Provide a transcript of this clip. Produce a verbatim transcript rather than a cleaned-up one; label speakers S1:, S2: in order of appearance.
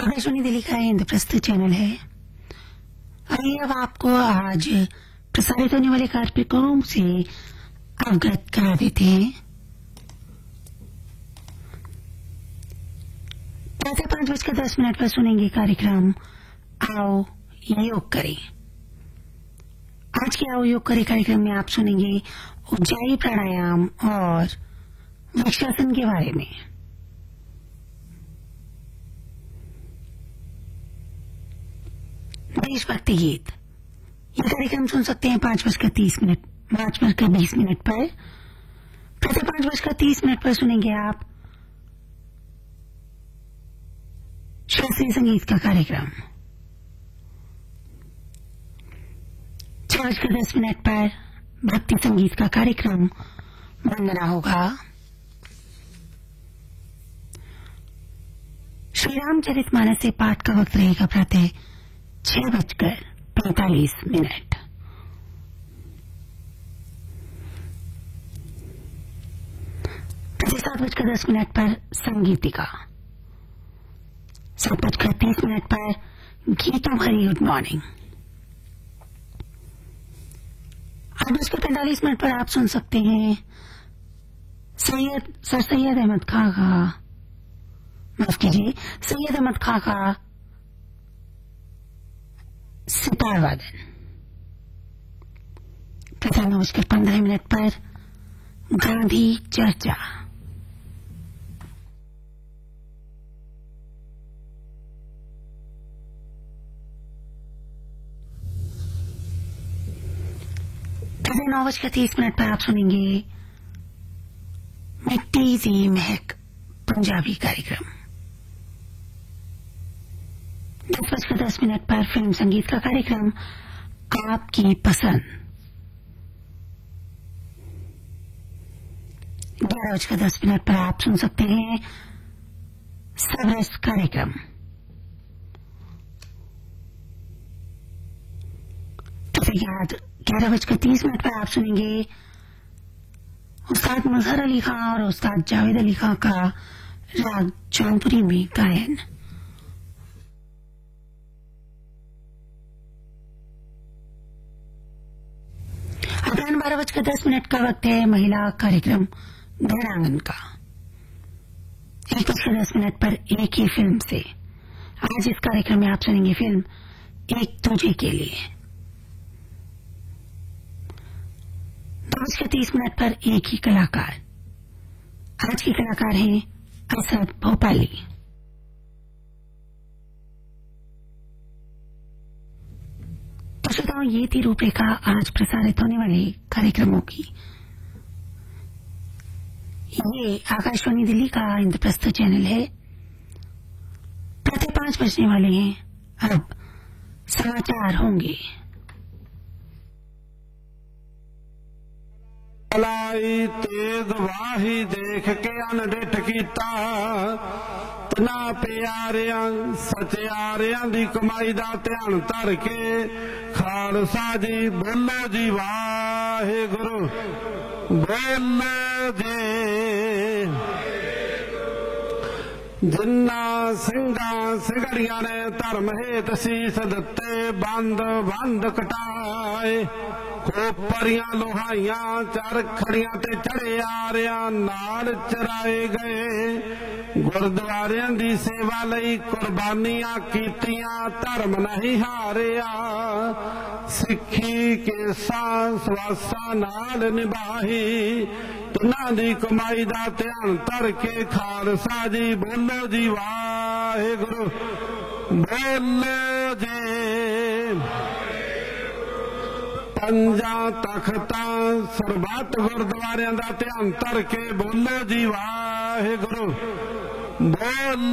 S1: आकाशवाणी दिल्ली का इंद्रप्रस्थ चैनल है। आइए अब आपको आज प्रसारित होने वाले कार्यक्रमों से अवगत करा देते हैं। प्रातः पांच बजकर दस मिनट पर सुनेंगे कार्यक्रम आओ योग करें। आज के आओ योग करें कार्यक्रम में आप सुनेंगे ऊंचाई प्राणायाम और वृक्षासन के बारे में। देशभक्ति गीत ये कार्यक्रम सुन सकते हैं पांच बजकर तीस मिनट पांच बजकर बीस मिनट पर। प्रति पांच बजकर तीस मिनट पर सुनेंगे आप शास्त्रीय संगीत का कार्यक्रम। छह बजकर दस मिनट पर भक्ति संगीत का कार्यक्रम वंदना होगा। श्री रामचरितमानस से पाठ का वक्त रहेगा प्रातः छह बजकर पैंतालीस मिनट। सात बजकर दस मिनट पर संगीतिका। सात बजकर तीस मिनट पर गीतों भरी गुड मॉर्निंग। आठ बजकर पैंतालीस मिनट पर आप सुन सकते हैं सैयद सर सैयद अहमद खां का माफ कीजिए सैयद अहमद खां का सितार वादन। तथा नौ बजकर पंद्रह मिनट पर गांधी चर्चा। तथा नौ बजकर तीस मिनट पर आप सुनेंगे मिट्टी सी महक पंजाबी कार्यक्रम। दस बजकर दस मिनट पर फिल्म संगीत का कार्यक्रम आपकी पसंद। ग्यारह बजकर दस मिनट पर आप सुन सकते हैं सबरस कार्यक्रम। ग्यारह बजकर तीस मिनट पर आप सुनेंगे उस्ताद मजहर अली खां और उस्ताद जावेद अली खां का राग जौनपुरी में गायन। अपराह्न बारह बजकर दस मिनट का वक्त है महिला कार्यक्रम घर आंगन का। एक बजकर दस मिनट पर एक ही फिल्म से आज इस कार्यक्रम में आप सुनेंगे फिल्म एक तुझे के लिए। दो बजकर तीस मिनट पर एक ही कलाकार। आज के कलाकार हैं असद भोपाली। तो श्रोताओं ये थी रूपरेखा आज प्रसारित होने वाले कार्यक्रमों की। ये आकाशवाणी दिल्ली का इंद्रप्रस्थ चैनल है। प्रातः पांच बजने वाले हैं। अब समाचार होंगे।
S2: भलाई तेज वाही देख के अनडिठ कीता तना प्यारियां सचियारियां दी कमाई दा ध्यान धर के खालसा जी बोलो जी वाहिगुरु बोलो जी। जिन्ना ਸਿੰਘਾਂ ਸਿੰਘੜੀਆਂ ने धर्म हेत सीस ਦਿੱਤੇ बंद बंद कटाए खोपरियां लोहाइयां चार खड़ियां ते चढ़े आरियां नाल चराए गए। गुरुद्वारियां दी सेवा लई कुर्बानियां कीतियां धर्म नहीं हारिया। सिक्खी केसां सवासां नाल निभाही तिन्हां दी कमाई दा ध्यान धर के खालसा जी बोलो जी वाहिगुरु बोलो जी। पंजा तख्तां सरबत गुरुद्वारियां दा ध्यान धर के बोलो जी वाहिगुरु बोलो